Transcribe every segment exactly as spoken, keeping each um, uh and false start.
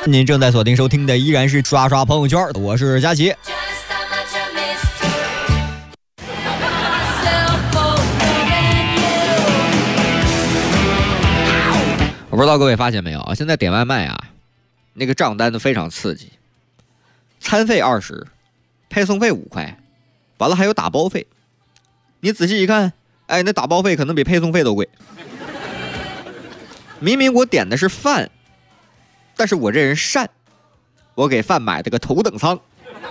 您正在锁定收听的依然是刷刷朋友圈，我是佳琪。我不知道各位发现没有啊？现在点外卖啊，那个账单都非常刺激，餐费二十，配送费五块，完了还有打包费。你仔细一看，哎，那打包费可能比配送费都贵。明明我点的是饭，但是我这人善，我给饭买了个头等舱。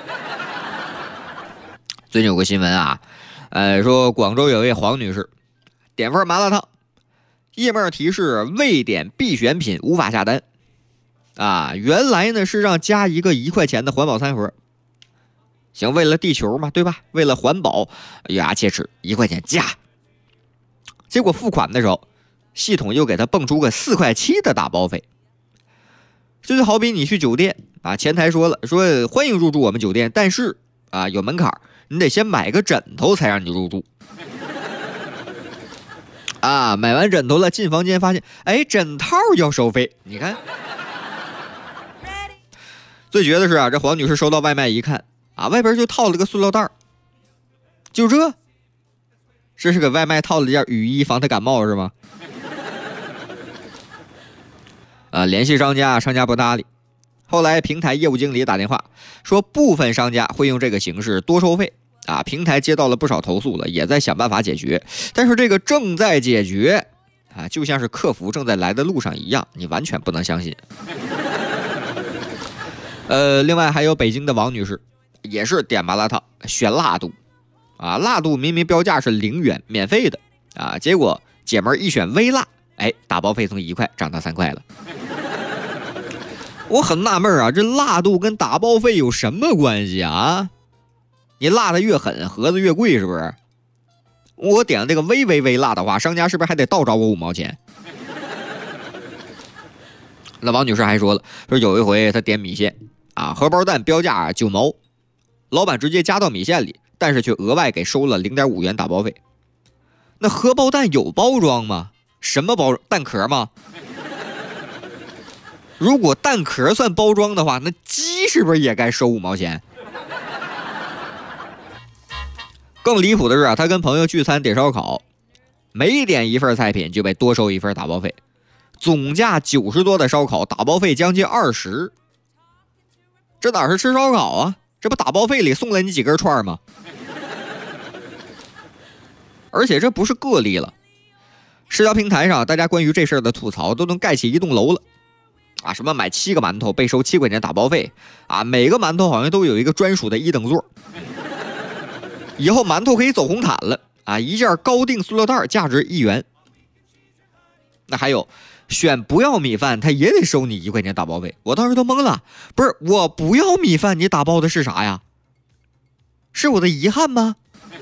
最近有个新闻啊，呃，说广州有位黄女士点份麻辣烫，页面提示未点必选品无法下单。啊，原来呢是让加一个一块钱的环保餐盒。行，为了地球嘛，对吧？为了环保，咬牙切齿，一块钱加。结果付款的时候，系统又给他蹦出个四块七的打包费。这就好比你去酒店啊，前台说了，说欢迎入住我们酒店，但是啊有门槛，你得先买个枕头才让你入住。啊，买完枕头了，进房间发现，哎，枕套要收费。你看，最绝的是啊，这黄女士收到外卖一看，啊，外边就套了个塑料袋，就这，这是给外卖套了件雨衣，防她感冒是吗？呃，联系商家，商家不搭理。后来平台业务经理打电话说，部分商家会用这个形式多收费。啊，平台接到了不少投诉了，也在想办法解决。但是这个正在解决啊，就像是客服正在来的路上一样，你完全不能相信。呃，另外还有北京的王女士，也是点麻辣烫选辣度，啊，辣度明明标价是零元免费的啊，结果姐们儿一选微辣，哎，打包费从一块涨到三块了。我很纳闷啊，这辣度跟打包费有什么关系啊？你辣的越狠，盒子越贵，是不是？我点了这个微微微辣的话，商家是不是还得倒找我五毛钱？那王女士还说了，说有一回她点米线啊，荷包蛋标价九毛，老板直接加到米线里，但是却额外给收了零点五元打包费。那荷包蛋有包装吗？什么包装？蛋壳吗？如果蛋壳算包装的话，那鸡是不是也该收五毛钱？更离谱的是啊，他跟朋友聚餐点烧烤，每点一份菜品就被多收一份打包费，总价九十多的烧烤打包费将近二十。这哪是吃烧烤啊？这不打包费里送了你几根串吗？而且这不是个例了，社交平台上大家关于这事儿的吐槽都能盖起一栋楼了。啊，什么买七个馒头被收七块钱打包费啊，每个馒头好像都有一个专属的一等座。以后馒头可以走红毯了啊！一件高定塑料袋价值一元。那还有选不要米饭，他也得收你一块钱打包费。我当时都懵了，不是我不要米饭，你打包的是啥呀？是我的遗憾吗？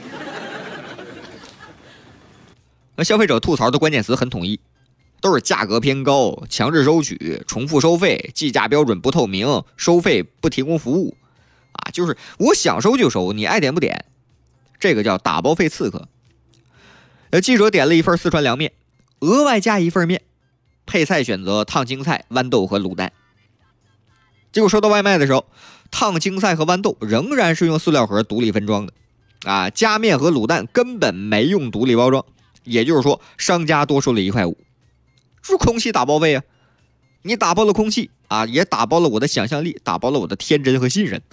那消费者吐槽的关键词很统一，都是价格偏高、强制收取、重复收费、计价标准不透明、收费不提供服务。啊，就是我想收就收，你爱点不点。这个叫打包费刺客。呃，记者点了一份四川凉面，额外加一份面，配菜选择烫青菜、豌豆和卤蛋。结果收到外卖的时候，烫青菜和豌豆仍然是用塑料盒独立分装的，啊，加面和卤蛋根本没用独立包装，也就是说，商家多收了一块五，是空气打包费啊！你打包了空气啊，也打包了我的想象力，打包了我的天真和信任。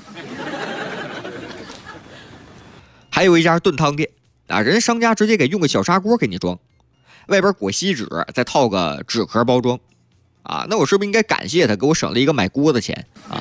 还有一家炖汤店啊，人商家直接给用个小砂锅给你装，外边裹锡纸，再套个纸壳包装，啊，那我是不是应该感谢他，给我省了一个买锅的钱啊？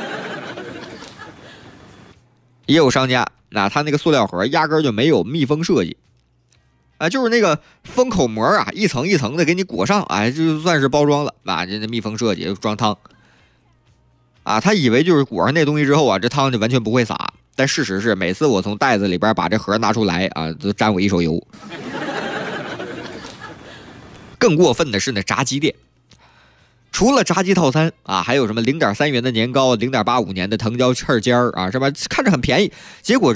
也有商家，那他那个塑料盒压根就没有密封设计，啊，就是那个封口膜啊，一层一层的给你裹上，哎，就算是包装了啊，这密封设计装汤，啊，他以为就是裹上那东西之后啊，这汤就完全不会洒。但事实是，每次我从袋子里边把这盒拿出来啊，都沾我一手油。更过分的是那炸鸡店，除了炸鸡套餐啊，还有什么零点三元的年糕、零点八五年的藤椒翅尖儿啊，是吧？看着很便宜，结果